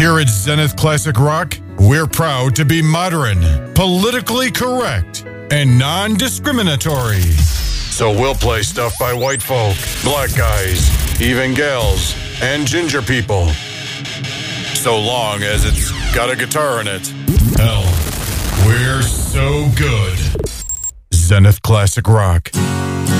Here at Zenith Classic Rock, we're proud to be modern, politically correct, and non-discriminatory. So we'll play stuff by white folk, black guys, even gals, and ginger people. So long as it's got a guitar in it. Hell, we're so good. Zenith Classic Rock.